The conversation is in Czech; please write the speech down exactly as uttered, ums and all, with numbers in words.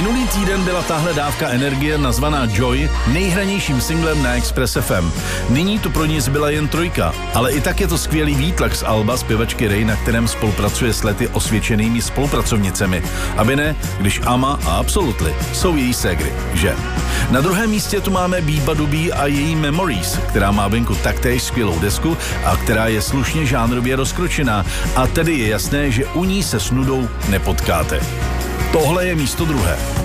Minulý týden byla tahle dávka energie nazvaná Joy nejhranějším singlem na Express F M. Nyní tu pro ní zbyla jen trojka, ale i tak je to skvělý výtlak z alba zpěvačky Ray, na kterém spolupracuje s lety osvědčenými spolupracovnicemi. Aby ne, když Ama a Absolutely jsou její ségry, že? Na druhém místě tu máme Biba Dubí a její Memories, která má venku taktéž skvělou desku a která je slušně žánrově rozkročená, a tedy je jasné, že u ní se s nudou nepotkáte. Tohle je místo druhé.